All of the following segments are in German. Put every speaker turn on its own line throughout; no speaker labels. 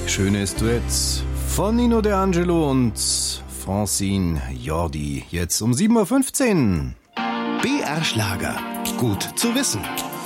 Schönes Duett von Nino De Angelo und Francine Jordi. Jetzt um 7.15 Uhr.
BR Schlager. Gut zu wissen.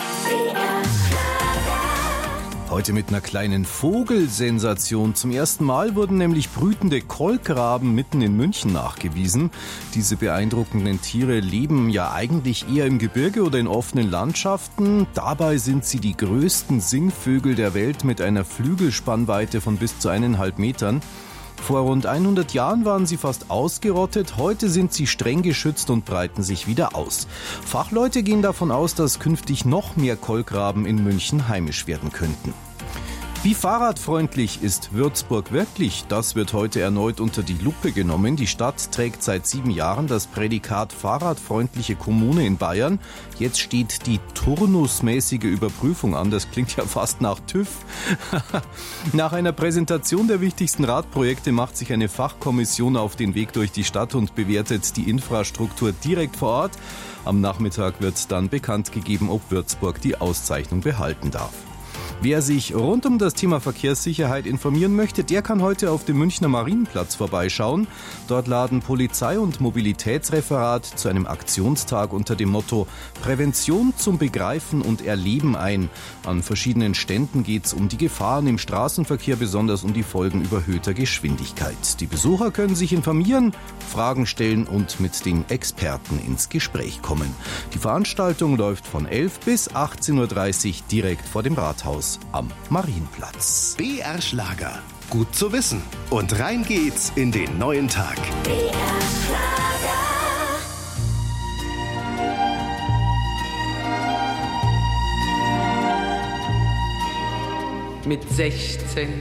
Heute mit einer kleinen Vogelsensation. Zum ersten Mal wurden nämlich brütende Kolkraben mitten in München nachgewiesen. Diese beeindruckenden Tiere leben ja eigentlich eher im Gebirge oder in offenen Landschaften. Dabei sind sie die größten Singvögel der Welt mit einer Flügelspannweite von bis zu 1,5 Metern. Vor rund 100 Jahren waren sie fast ausgerottet, heute sind sie streng geschützt und breiten sich wieder aus. Fachleute gehen davon aus, dass künftig noch mehr Kolkraben in München heimisch werden könnten. Wie fahrradfreundlich ist Würzburg wirklich? Das wird heute erneut unter die Lupe genommen. Die Stadt trägt seit 7 Jahren das Prädikat fahrradfreundliche Kommune in Bayern. Jetzt steht die turnusmäßige Überprüfung an. Das klingt ja fast nach TÜV. Nach einer Präsentation der wichtigsten Radprojekte macht sich eine Fachkommission auf den Weg durch die Stadt und bewertet die Infrastruktur direkt vor Ort. Am Nachmittag wird dann bekannt gegeben, ob Würzburg die Auszeichnung behalten darf. Wer sich rund um das Thema Verkehrssicherheit informieren möchte, der kann heute auf dem Münchner Marienplatz vorbeischauen. Dort laden Polizei und Mobilitätsreferat zu einem Aktionstag unter dem Motto Prävention zum Begreifen und Erleben ein. An verschiedenen Ständen geht es um die Gefahren im Straßenverkehr, besonders um die Folgen überhöhter Geschwindigkeit. Die Besucher können sich informieren, Fragen stellen und mit den Experten ins Gespräch kommen. Die Veranstaltung läuft von 11 bis 18.30 Uhr direkt vor dem Rathaus am Marienplatz.
BR Schlager. Gut zu wissen. Und rein geht's in den neuen Tag.
BR Schlager.
Mit 16